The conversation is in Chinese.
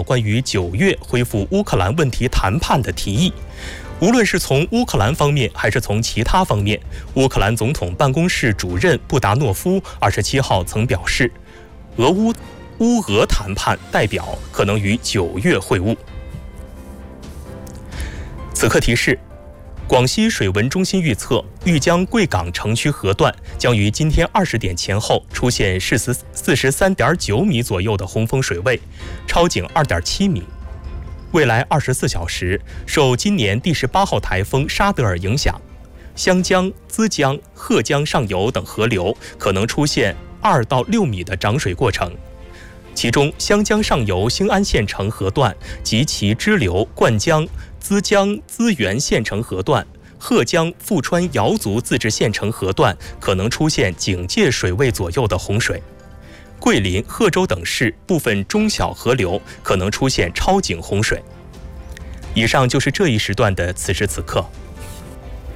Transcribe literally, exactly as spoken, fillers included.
表关于九月恢复乌克兰问题谈判的提议。无论是从乌克兰方面还是从其他方面，乌克兰总统办公室主任布达诺夫二十七号曾表示，俄乌乌俄谈判代表可能于九月会晤。此刻提示，广西水文中心预测，豫江贵港城区河段将于今天二十点前后出现四十四十三点九米左右的洪峰水位，超警二点七米。未来二十四小时，受今年第十八号台风沙德尔影响，湘江、资江、鹤江上游等河流可能出现二到六米的涨水过程。其中，湘江上游兴安县城河段及其支流灌江、资江资源县城河段、鹤江富川瑶族自治县城河段可能出现警戒水位左右的洪水。桂林、贺州等市部分中小河流可能出现超警洪水。以上就是这一时段的此时此刻。